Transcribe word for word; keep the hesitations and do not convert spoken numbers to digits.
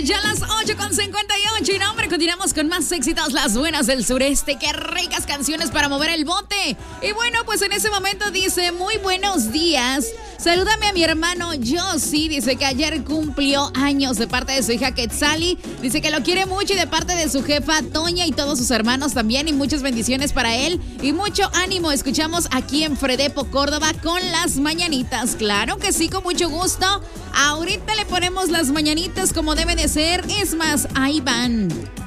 ya las ocho con cincuenta y ocho. Y no, hombre, continuamos con más éxitos, las buenas del sureste. Qué ricas canciones para mover el bote. Y bueno, pues en ese momento dice, muy buenos días. Salúdame a mi hermano Josie. Dice que ayer cumplió años de parte de su hija Quetzali. Dice que lo quiere mucho y de parte de su jefa Toña y todos sus hermanos también. Y muchas bendiciones para él. Y mucho ánimo. Escuchamos aquí en Fredepo, Córdoba, con las mañanitas. Claro que sí, con mucho gusto. Ahorita le ponemos las mañanitas como debe de ser. Es más, ahí van.